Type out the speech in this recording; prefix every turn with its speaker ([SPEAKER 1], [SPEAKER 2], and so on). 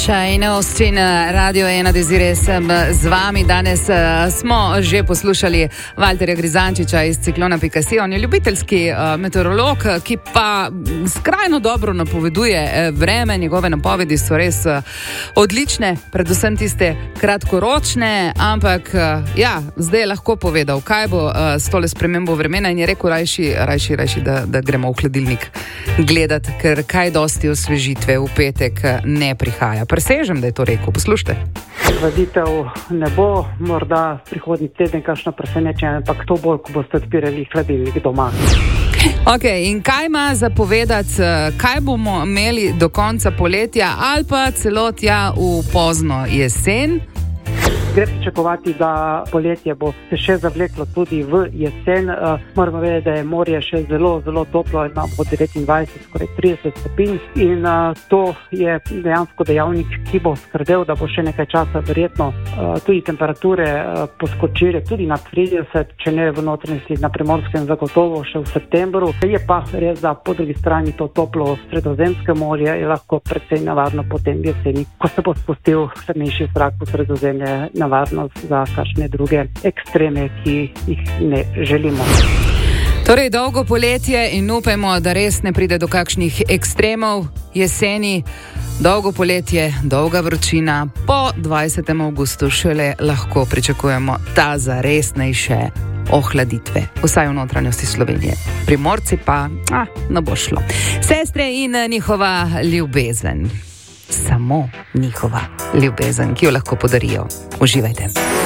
[SPEAKER 1] In Austin, Radio 1, Desire sem z vami. Danes smo že poslušali Valterja Grizančiča iz Ciklona.si. On je ljubiteljski meteorolog, ki pa skrajno dobro napoveduje vreme. Njegove napovedi so res odlične, predvsem tiste kratkoročne, ampak zdaj je lahko povedal, kaj bo s tole spremembo vremena, in je rekel rajši, da gremo v hladilnik gledat, ker kaj dosti osvežitve v petek ne prihaja. Presežem, da je to rekel. Poslušajte.
[SPEAKER 2] Hladitev ne bo, morda prihodnji teden kakšno presenečenje, ampak to bolj, ko boste odpirali hladilnik doma.
[SPEAKER 1] Ok, in kaj ima za povedati, kaj bomo imeli do konca poletja ali pa celo tja v pozno jesen?
[SPEAKER 2] Gre pričakovati, da poletje bo se še zavleklo tudi v jesen. Moramo vedeti, da je morje še zelo, zelo toplo, imamo od 29, skoraj 30 stopinj, in to je dejansko dejavnik, ki bo skrbel, da bo še nekaj časa verjetno tudi temperature poskočile tudi nad 30, če ne v notranjosti, na Primorskem zagotovo še v septembru. Je pa res, da po drugi strani to toplo sredozemske morje je lahko precej nevarno potem jeseni, ko se bo spustil hladnejši zrak v Sredozemlje, nevarnost za kakšne druge ekstreme, ki jih ne želimo.
[SPEAKER 1] Torej dolgo poletje in upajmo, da res ne pride do kakšnih ekstremov jeseni. Dolgo poletje, dolga vročina, po 20. avgustu šele lahko pričakujemo ta zaresnejše ohladitve, vsaj v notranjosti Slovenije. Primorci pa, ne bo šlo. Sestre in njihova ljubezen. Samo njihova ljubezen, ki jo lahko podarijo. Uživajte.